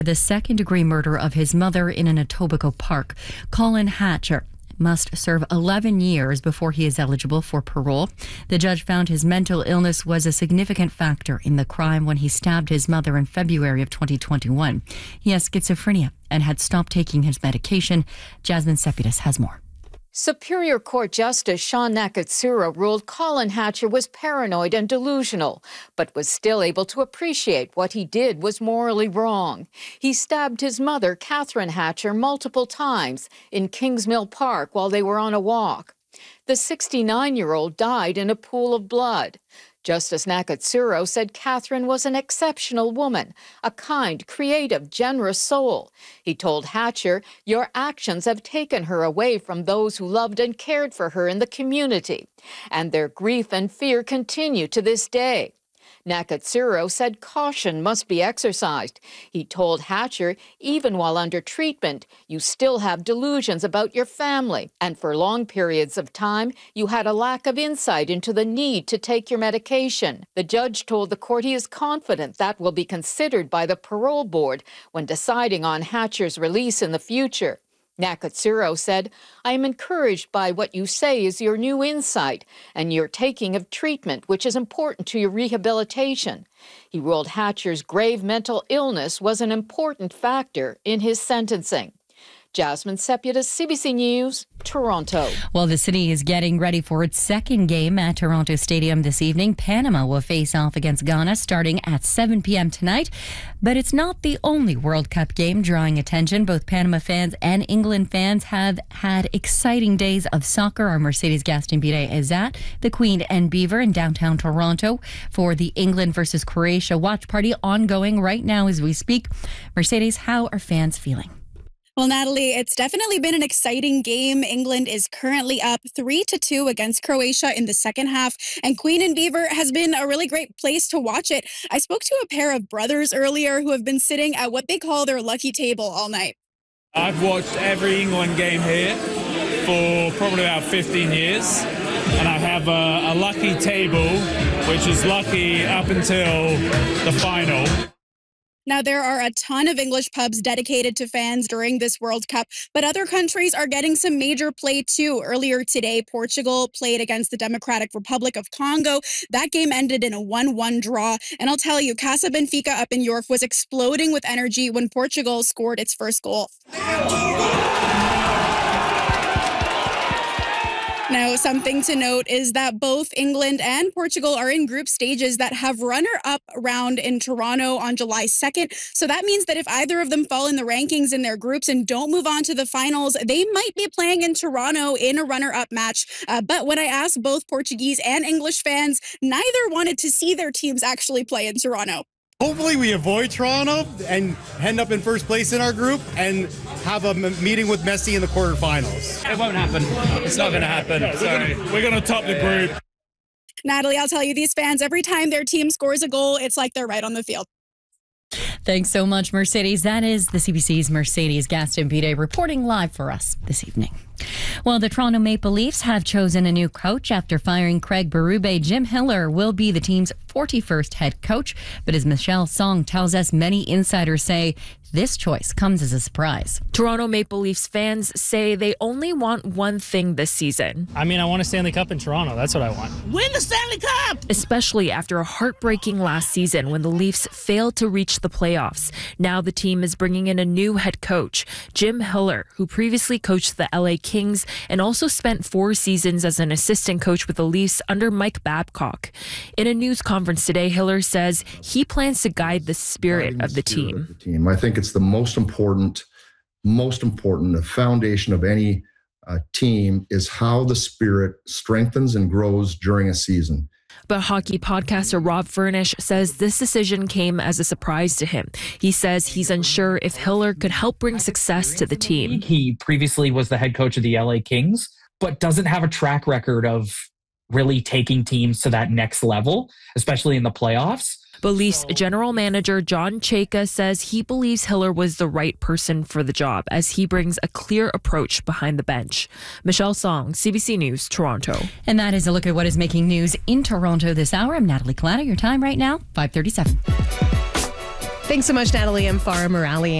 the second-degree murder of his mother in an Etobicoke park. Colin Hatcher must serve 11 years before he is eligible for parole. The judge found his mental illness was a significant factor in the crime when he stabbed his mother in February of 2021. He has schizophrenia and had stopped taking his medication. Jasmine Sepidus has more. Superior Court Justice Sean Nakatsura ruled Colin Hatcher was paranoid and delusional, but was still able to appreciate what he did was morally wrong. He stabbed his mother, Catherine Hatcher, multiple times in Kingsmill Park while they were on a walk. The 69-year-old died in a pool of blood. Justice Nakatsura said Catherine was an exceptional woman, a kind, creative, generous soul. He told Hatcher, "Your actions have taken her away from those who loved and cared for her in the community, and their grief and fear continue to this day." Nakatsura said caution must be exercised. He told Hatcher, even while under treatment, you still have delusions about your family, and for long periods of time, you had a lack of insight into the need to take your medication. The judge told the court he is confident that will be considered by the parole board when deciding on Hatcher's release in the future. Nakatsura said, "I am encouraged by what you say is your new insight and your taking of treatment, which is important to your rehabilitation." He ruled Hatcher's grave mental illness was an important factor in his sentencing. Jasmine Sepidus, CBC News, Toronto. Well, the city is getting ready for its second game at Toronto Stadium this evening. Panama will face off against Ghana starting at 7 p.m. tonight. But it's not the only World Cup game drawing attention. Both Panama fans and England fans have had exciting days of soccer. Our Mercedes Gastambide is at the Queen and Beaver in downtown Toronto for the England versus Croatia watch party ongoing right now as we speak. Mercedes, how are fans feeling? Well, Natalie, it's definitely been an exciting game. England is currently up 3-2 against Croatia in the second half, and Queen and Beaver has been a really great place to watch it. I spoke to a pair of brothers earlier who have been sitting at what they call their lucky table all night. I've watched every England game here for probably about 15 years, and I have a lucky table, which is lucky up until the final. Now, there are a ton of English pubs dedicated to fans during this World Cup, but other countries are getting some major play too. Earlier today, Portugal played against the Democratic Republic of Congo. That game ended in a 1-1 draw. And I'll tell you, Casa Benfica up in York was exploding with energy when Portugal scored its first goal. Now, something to note is that both England and Portugal are in group stages that have runner-up round in Toronto on July 2nd. So that means that if either of them fall in the rankings in their groups and don't move on to the finals, they might be playing in Toronto in a runner-up match. But when I asked both Portuguese and English fans, neither wanted to see their teams actually play in Toronto. Hopefully we avoid Toronto and end up in first place in our group and have a meeting with Messi in the quarterfinals. It won't happen. It's not going to happen. We're going to top the group. Natalie, I'll tell you, these fans, every time their team scores a goal, it's like they're right on the field. Thanks so much, Mercedes. That is the CBC's Mercedes Gastambide reporting live for us this evening. Well, the Toronto Maple Leafs have chosen a new coach after firing Craig Berube. Jim Hiller will be the team's 41st head coach, but as Michelle Song tells us, many insiders say this choice comes as a surprise. Toronto Maple Leafs fans say they only want one thing this season. I want a Stanley Cup in Toronto. That's what I want. Win the Stanley Cup! Especially after a heartbreaking last season when the Leafs failed to reach the playoffs. Now the team is bringing in a new head coach, Jim Hiller, who previously coached the LA Kings and also spent 4 seasons as an assistant coach with the Leafs under Mike Babcock. In a news conference today, Hiller says he plans to guide the spirit of the team. I think it's the most important, the foundation of any team is how the spirit strengthens and grows during a season. But hockey podcaster Rob Furnish says this decision came as a surprise to him. He says he's unsure if Hiller could help bring success to the team. He previously was the head coach of the LA Kings, but doesn't have a track record of really taking teams to that next level, especially in the playoffs. But Leafs general manager John Chayka says he believes Hiller was the right person for the job as he brings a clear approach behind the bench. Michelle Song, CBC News, Toronto. And that is a look at what is making news in Toronto this hour. I'm Natalie Collada. Your time right now, 5:37. Thanks so much, Natalie and Farah Morali.